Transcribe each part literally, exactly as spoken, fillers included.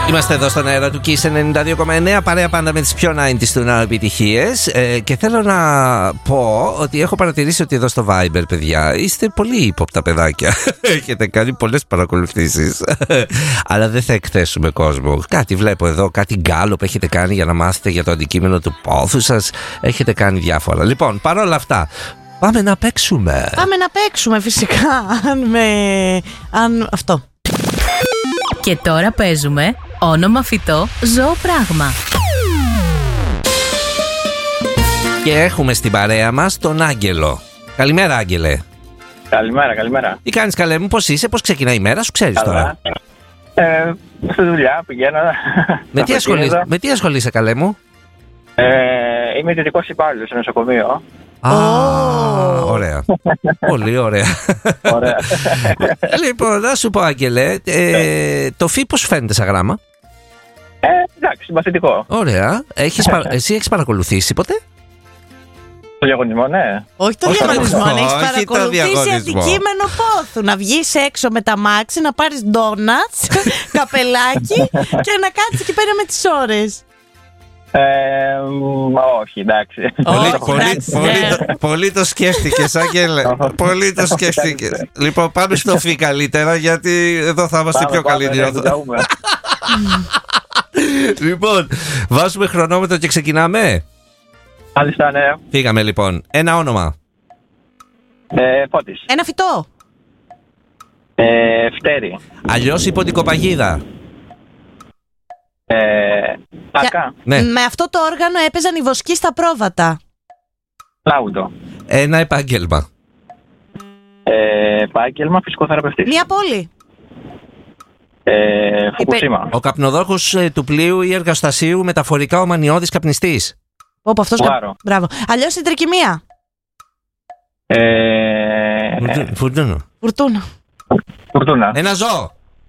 Είμαστε εδώ στον αέρα του Kiss ενενήντα δύο κόμμα εννέα, παρέα πάντα με τις πιο ενενήντα του ναού επιτυχίες, ε, και θέλω να πω ότι έχω παρατηρήσει ότι εδώ στο Viber, παιδιά, είστε πολύ ύποπτα παιδάκια. Έχετε κάνει πολλές παρακολουθήσεις, αλλά δεν θα εκθέσουμε κόσμο. Κάτι βλέπω εδώ, κάτι γκάλωπ έχετε κάνει για να μάθετε για το αντικείμενο του πόθου σας. Έχετε κάνει διάφορα. Λοιπόν, παρόλα αυτά, πάμε να παίξουμε. Πάμε να παίξουμε, φυσικά. Αν με... αν... αυτό. Και τώρα παίζουμε όνομα φυτό, ζώο πράγμα. Και έχουμε στην παρέα μας τον Άγγελο. Καλημέρα, Άγγελε. Καλημέρα, καλημέρα. Τι κάνεις, καλέ μου, πώς είσαι, πώς ξεκινάει η μέρα σου, ξέρεις τώρα? Ε, στη δουλειά πηγαίνω. Με τι, ασχολείσαι, με τι ασχολείσαι, καλέ μου? Ε, είμαι ιδιωτικός υπάλληλος στο νοσοκομείο. Α, oh. Ωραία. Πολύ ωραία. Ωραία. Λοιπόν, να σου πω, Άγγελε, ε, το φι πώς φαίνεται σαν γράμμα? Ε, εντάξει, συμπαθητικό. Ωραία. Έχεις, εσύ έχεις παρακολουθήσει ποτέ? Το διαγωνισμό, ναι. Όχι το Όχι, διαγωνισμό, αν έχεις όχι το παρακολουθήσει διαγωνισμό. αντικείμενο πόθου. Να βγεις έξω με τα μάξι, να πάρεις ντόνατς, καπελάκι και να κάτσεις εκεί πέρα με τις ώρες. Ε, όχι, εντάξει. Πολύ, Όχι, πολύ, εντάξει, πολύ, ναι. το- πολύ το σκέφτηκες, Άγγελε. Πολύ το σκέφτηκες. Λοιπόν, πάμε στο φι καλύτερα, γιατί εδώ θα είμαστε πιο καλοί. ναι, δουλεύουμε. Λοιπόν, βάζουμε χρονόμετρο και ξεκινάμε. Μάλιστα, ναι. Φύγαμε λοιπόν. Ένα όνομα. Ε, Φώτης. Ένα φυτό. Ε, Φτέρι. Αλλιώς υποτικοπαγίδα. Ε, Πάκα. Ναι. Με αυτό το όργανο έπαιζαν οι βοσκοί στα πρόβατα. Λάουδο. Ένα επάγγελμα. Ε, επάγγελμα φυσικοθεραπευτής. Μία πόλη. Ε, Φουκουσίμα. Ο καπνοδόχος ε, του πλοίου ή εργοστασίου, μεταφορικά ο μανιώδης καπνιστής. Όπου αυτός. Φουάρο. Μπράβο. Αλλιώς η τρικυμία. Ε, Φουρτού- Φουρτούνο. Φουρτούνα. Φουρτούνα. Ένα ζώο.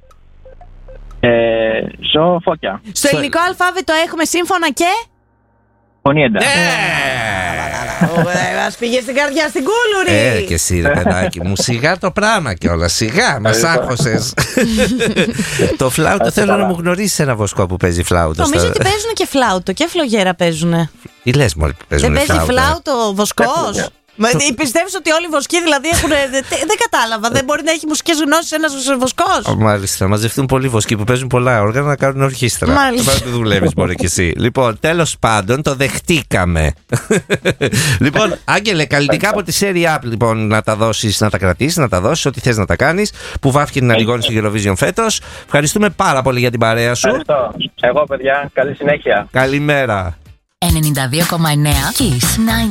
Ε, Ζω φώκια. Στο ελληνικό αλφάβητο έχουμε σύμφωνα και. Πονιέντα. Ναι. Μας πήγε στην καρδιά στην κούλουρη. Ε, και εσύ ρε παιδάκι μου, σιγά το πράγμα κιόλας, σιγά, μας άγχωσες. Το φλάουτο θέλω να μου γνωρίσεις ένα βοσκό που παίζει φλάουτο. Νομίζω στα- ότι παίζουν και φλάουτο και φλογέρα παίζουν. Τι λες μόλι που παίζουν Δεν παίζει φλάουτο? φλάουτο βοσκός? Μα πιστεύεις ότι όλοι οι βοσκοί δηλαδή έχουν. Δεν, δεν κατάλαβα. Δεν μπορεί να έχει μουσικές γνώσεις ένας βοσκός? Α, μάλιστα, μαζευτούν πολλοί βοσκοί που παίζουν πολλά όργανα να κάνουν ορχήστρα. Μάλιστα. Δεν δουλεύει, μπορεί και εσύ. Λοιπόν, τέλος πάντων, το δεχτήκαμε. Λοιπόν, Άγγελε, καλλιτικά από τη Serie Up, λοιπόν, να τα δώσεις, να τα κρατήσεις, να τα δώσεις, ό,τι θες να τα κάνεις, που βάφηκε την Αλιγόνη στην Eurovision φέτος. Ευχαριστούμε πάρα πολύ για την παρέα σου. Ευχαριστώ. Εγώ, παιδιά, καλή συνέχεια. Καλημέρα. ενενήντα δύο κόμμα εννέα Kiss ενενήντα